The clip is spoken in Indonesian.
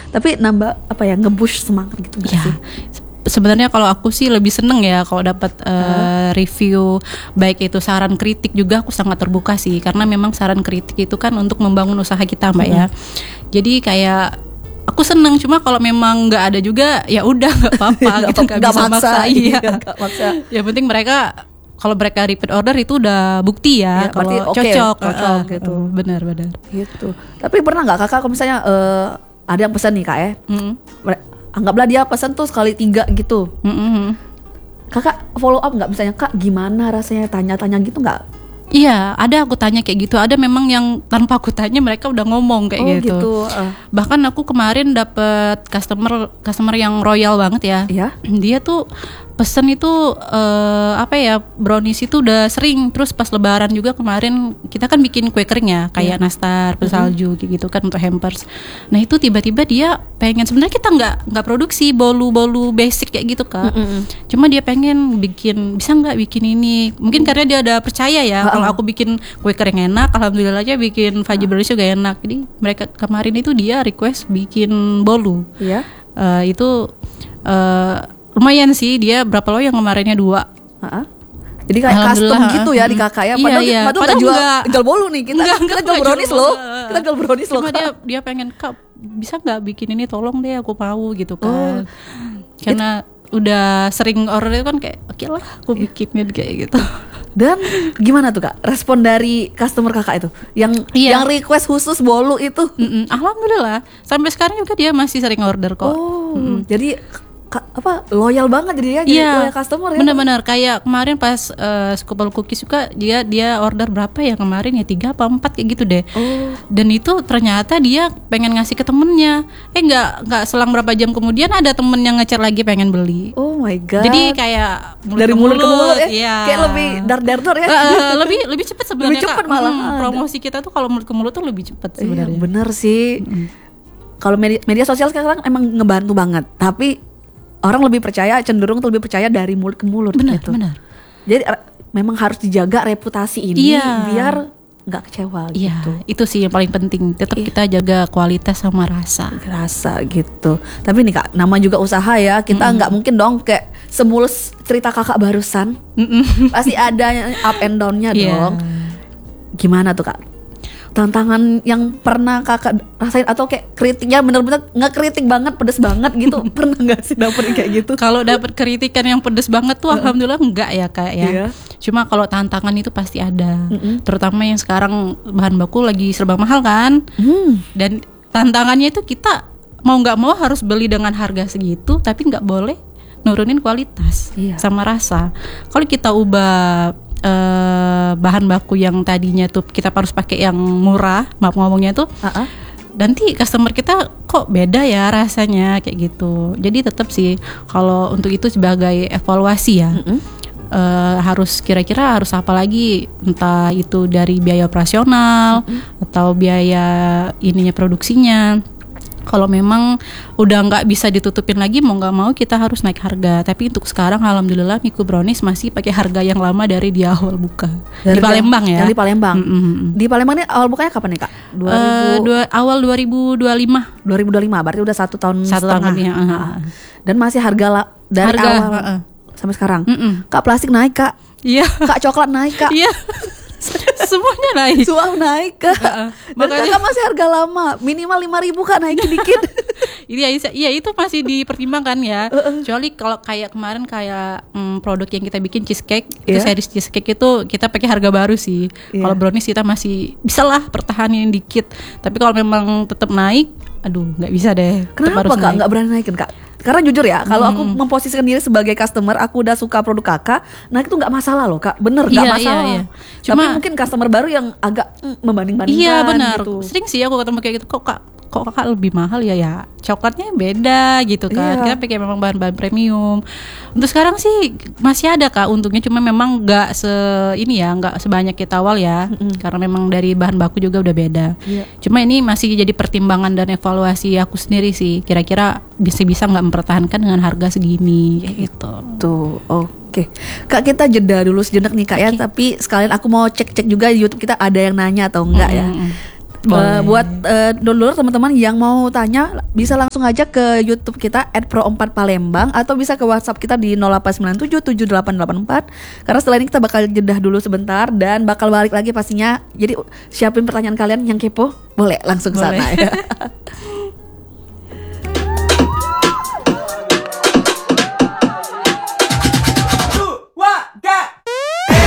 Tapi nambah apa ya, nge-boost semangat gitu nggak sih? Sebenarnya kalau aku sih lebih seneng ya kalau dapat review, baik itu saran kritik juga aku sangat terbuka sih, karena memang saran kritik itu kan untuk membangun usaha kita Mbak ya. Jadi kayak aku seneng, cuma kalau memang nggak ada juga ya udah nggak apa-apa gitu, nggak bisa maksa. Iya. Yang penting mereka kalau mereka repeat order itu udah bukti ya, kalau cocok gitu. Benar. Gitu. Tapi pernah nggak kakak kalau misalnya ada yang pesan nih kak ya, anggaplah dia pesan tuh sekali 3 gitu, kakak follow up nggak, misalnya kak gimana rasanya, tanya-tanya gitu nggak? Iya, ada aku tanya kayak gitu. Ada memang yang tanpa aku tanya mereka udah ngomong kayak gitu. Bahkan aku kemarin dapet customer yang royal banget ya. Dia tuh pesen itu brownies itu udah sering. Terus pas lebaran juga kemarin kita kan bikin kue kering ya, kayak nastar, salju kayak gitu kan untuk hampers. Nah itu tiba-tiba dia pengen, sebenarnya kita nggak produksi bolu basic kayak gitu Kak. Cuma dia pengen bikin, bisa nggak bikin ini? Mungkin karena dia udah percaya ya, kalau aku bikin kue kering enak, alhamdulillah aja bikin fudgy brownies juga enak. Jadi mereka kemarin itu dia request bikin bolu. Itu lumayan sih, dia berapa loh yang kemarinnya 2. Jadi kayak custom gitu ya di kakak ya. Padahal jual bolu nih, kita jual brownies loh. Kita jual brownies loh. Cuma dia pengen, kak bisa nggak bikin ini, tolong deh aku mau gitu kan. Karena udah sering order itu kan kayak oke lah aku bikinin kayak gitu. Dan gimana tuh kak respon dari customer kakak itu yang request khusus bolu itu? Alhamdulillah sampai sekarang juga dia masih sering order kok. Jadi loyal banget jadi loyal customer ya. Benar-benar kayak kemarin pas Skupal Cookies juga dia order berapa ya kemarin ya, 3 apa 4 kayak gitu deh. Dan itu ternyata dia pengen ngasih ke temennya. Nggak selang berapa jam kemudian ada temen yang nge-chat lagi pengen beli. Oh my god. Jadi kayak dari mulut ke mulut ya. Kayak lebih dar ya. Lebih cepat sebenarnya. Lebih cepat malah. Promosi kita tuh kalau mulut ke mulut tuh lebih cepat sebenarnya. Bener sih. Kalau media sosial sekarang emang ngebantu banget, tapi orang cenderung lebih percaya dari mulut ke mulut. Benar. Jadi memang harus dijaga reputasi ini biar nggak kecewa gitu. Itu sih yang paling penting. Tetap kita jaga kualitas sama rasa gitu. Tapi nih kak, nama juga usaha ya. Kita nggak mungkin dong kayak semulus cerita kakak barusan. Pasti ada up and down-nya dong. Gimana tuh kak? Tantangan yang pernah kakak rasain atau kayak kritiknya bener-bener ngekritik banget, pedes banget gitu. Pernah nggak sih dapet kayak gitu? Kalau dapet kritikan yang pedes banget tuh alhamdulillah enggak ya kak ya. Cuma kalau tantangan itu pasti ada. Terutama yang sekarang bahan baku lagi serba mahal kan. Dan tantangannya itu kita mau nggak mau harus beli dengan harga segitu, tapi nggak boleh nurunin kualitas sama rasa. Kalau kita ubah bahan baku yang tadinya tuh kita harus pakai yang murah, maaf ngomongnya tuh, nanti customer kita kok beda ya rasanya kayak gitu. Jadi tetap sih kalau untuk itu sebagai evaluasi ya, harus kira-kira harus apa lagi, entah itu dari biaya operasional atau biaya ininya produksinya. Kalau memang udah nggak bisa ditutupin lagi, mau nggak mau kita harus naik harga. Tapi untuk sekarang alhamdulillah Miku Brownies masih pakai harga yang lama dari di awal buka di Palembang ya. Yang di Palembang. Di Palembang ini awal bukanya kapan nih kak? Awal 2025. 2025 berarti udah 1 tahun setengah. Dan masih harga dari awal sampai sekarang. Kak plastik naik kak. Iya. Kak coklat naik kak. Iya. Semuanya naik. Semua naik kak. Makanya kakak masih harga lama, minimal 5.000 kak, naik dikit. Iya itu masih dipertimbangkan ya. Kecuali kalau kayak kemarin kayak produk yang kita bikin cheesecake, itu series cheesecake itu kita pakai harga baru sih. Kalau brownies kita masih bisa lah pertahanin dikit. Tapi kalau memang tetap naik, aduh nggak bisa deh. Kenapa kak nggak berani naikin kak? Karena jujur ya, kalau aku memposisikan diri sebagai customer, aku udah suka produk kakak, naik itu nggak masalah loh kak, bener nggak masalah. Iya. Cuma tapi mungkin customer baru yang agak membanding-bandingkan. Iya benar. Gitu. Sering sih aku ketemu kayak gitu, kok kakak lebih mahal ya coklatnya beda gitu kan. Kita pakai memang bahan-bahan premium. Untuk sekarang sih masih ada kak untungnya, cuma memang nggak nggak sebanyak kita awal ya, karena memang dari bahan baku juga udah beda. Cuma ini masih jadi pertimbangan dan evaluasi aku sendiri sih, kira-kira bisa nggak mempertahankan dengan harga segini kayak gitu. Tuh, oke. Kak kita jeda dulu sejenak nih kak ya, tapi sekalian aku mau cek juga di YouTube kita ada yang nanya atau enggak ya. Buat dulur teman-teman yang mau tanya bisa langsung aja ke YouTube kita @pro4palembang atau bisa ke WhatsApp kita di 08977884. Karena setelah ini kita bakal jedah dulu sebentar dan bakal balik lagi pastinya. Jadi siapin pertanyaan kalian yang kepo, boleh langsung ke sana ya.